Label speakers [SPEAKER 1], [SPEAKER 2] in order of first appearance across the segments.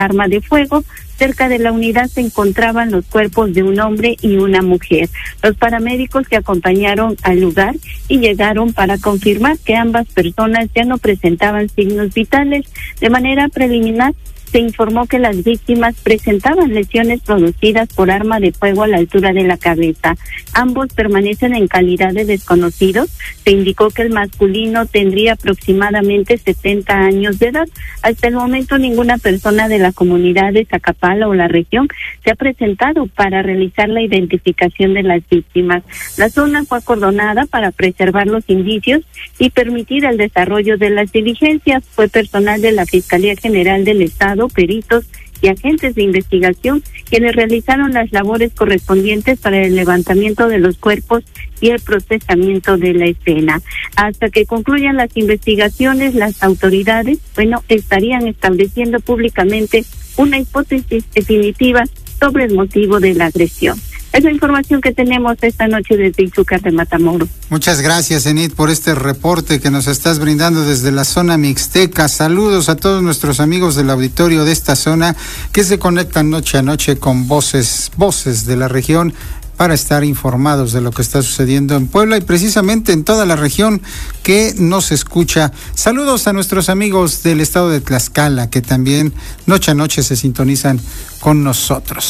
[SPEAKER 1] arma de fuego. Cerca de la unidad se encontraban los cuerpos de un hombre y una mujer. Los paramédicos que acompañaron al lugar y llegaron para confirmar que ambas personas ya no presentaban signos vitales. De manera preliminar, se informó que las víctimas presentaban lesiones producidas por arma de fuego a la altura de la cabeza. Ambos permanecen en calidad de desconocidos. Se indicó que el masculino tendría aproximadamente 70 años de edad. Hasta el momento ninguna persona de la comunidad de Zacapala o la región se ha presentado para realizar la identificación de las víctimas. La zona fue acordonada para preservar los indicios y permitir el desarrollo de las diligencias. Fue personal de la Fiscalía General del Estado, peritos y agentes de investigación quienes realizaron las labores correspondientes para el levantamiento de los cuerpos y el procesamiento de la escena. Hasta que concluyan las investigaciones, las autoridades, estarían estableciendo públicamente una hipótesis definitiva sobre el motivo de la agresión. Es la información que tenemos esta noche desde Izúcar de Matamoros.
[SPEAKER 2] Muchas gracias, Enid, por este reporte que nos estás brindando desde la zona mixteca. Saludos a todos nuestros amigos del auditorio de esta zona que se conectan noche a noche con voces de la región para estar informados de lo que está sucediendo en Puebla y precisamente en toda la región que nos escucha. Saludos a nuestros amigos del estado de Tlaxcala que también noche a noche se sintonizan con nosotros.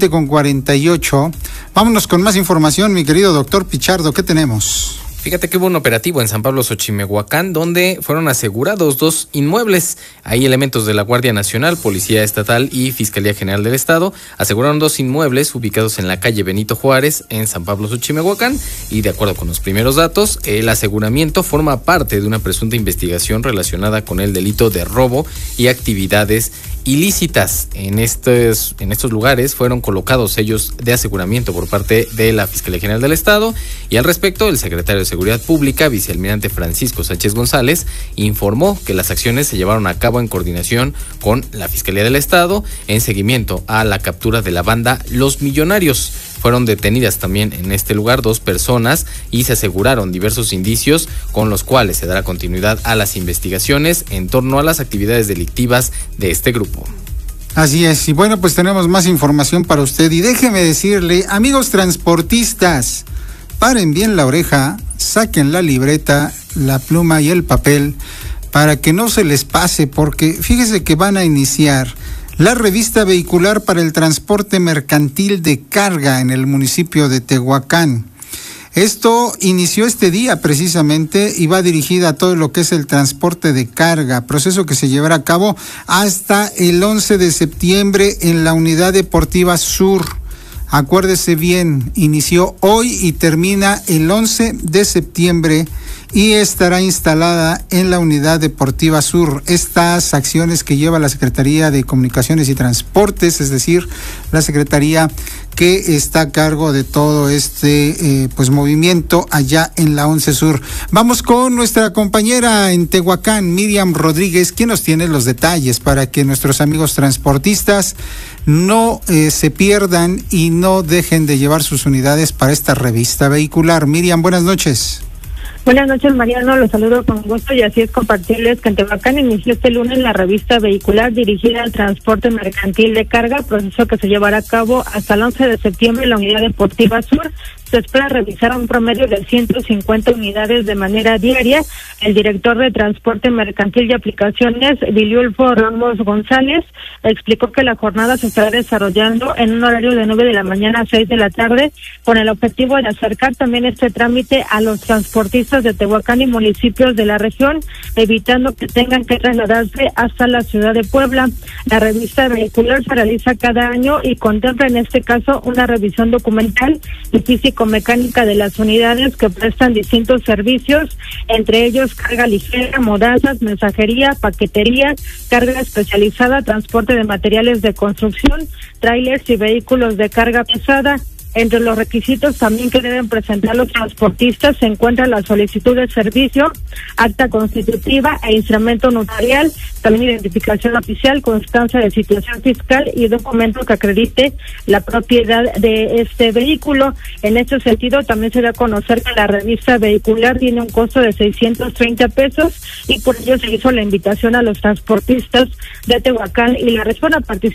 [SPEAKER 2] 7:48. Vámonos con más información, mi querido doctor Pichardo. ¿Qué tenemos?
[SPEAKER 3] Fíjate que hubo un operativo en San Pablo Xochimehuacán donde fueron asegurados 2 inmuebles. Ahí elementos de la Guardia Nacional, Policía Estatal y Fiscalía General del Estado aseguraron 2 inmuebles ubicados en la calle Benito Juárez en San Pablo Xochimehuacán y de acuerdo con los primeros datos, el aseguramiento forma parte de una presunta investigación relacionada con el delito de robo y actividades ilícitas. En estos lugares fueron colocados sellos de aseguramiento por parte de la Fiscalía General del Estado y al respecto el secretario de Seguridad Pública, vicealmirante Francisco Sánchez González, informó que las acciones se llevaron a cabo en coordinación con la Fiscalía del Estado en seguimiento a la captura de la banda Los Millonarios. Fueron detenidas también en este lugar 2 personas y se aseguraron diversos indicios con los cuales se dará continuidad a las investigaciones en torno a las actividades delictivas de este grupo.
[SPEAKER 2] Así es, y bueno, pues tenemos más información para usted y déjeme decirle, amigos transportistas, paren bien la oreja, saquen la libreta, la pluma y el papel para que no se les pase, porque fíjese que van a iniciar la revista vehicular para el transporte mercantil de carga en el municipio de Tehuacán. Esto inició este día precisamente y va dirigida a todo lo que es el transporte de carga, proceso que se llevará a cabo hasta el 11 de septiembre en la Unidad Deportiva Sur. Acuérdese bien, inició hoy y termina el 11 de septiembre y estará instalada en la Unidad Deportiva Sur. Estas acciones que lleva la Secretaría de Comunicaciones y Transportes, es decir, la Secretaría que está a cargo de todo este movimiento allá en la 11 Sur. Vamos con nuestra compañera en Tehuacán, Miriam Rodríguez, quien nos tiene los detalles para que nuestros amigos transportistas no se pierdan y no dejen de llevar sus unidades para esta revista vehicular. Miriam, buenas noches.
[SPEAKER 4] Buenas noches, Mariano, los saludo con gusto y así es compartirles que en Tehuacán inició este lunes la revista vehicular dirigida al transporte mercantil de carga, proceso que se llevará a cabo hasta el 11 de septiembre en la Unidad Deportiva Sur. Se espera revisar un promedio de 150 unidades de manera diaria. El director de Transporte Mercantil y Aplicaciones, Viliulfo Ramos González, explicó que la jornada se estará desarrollando en un horario de 9 de la mañana a 6 de la tarde, con el objetivo de acercar también este trámite a los transportistas de Tehuacán y municipios de la región, evitando que tengan que trasladarse hasta la ciudad de Puebla. La revista vehicular se realiza cada año y contempla en este caso una revisión documental y físico-mecánica de las unidades que prestan distintos servicios, entre ellos carga ligera, mudanzas, mensajería, paquetería, carga especializada, transporte de materiales de construcción, trailers y vehículos de carga pesada. Entre los requisitos también que deben presentar los transportistas se encuentra la solicitud de servicio, acta constitutiva e instrumento notarial, también identificación oficial, constancia de situación fiscal y documento que acredite la propiedad de este vehículo. En este sentido, también se da a conocer que la revista vehicular tiene un costo de 630 pesos y por ello se hizo la invitación a los transportistas de Tehuacán y la región a participar